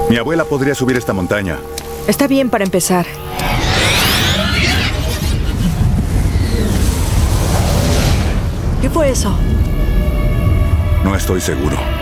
Mi abuela podría subir esta montaña. Está bien para empezar. ¿Qué fue eso? No estoy seguro.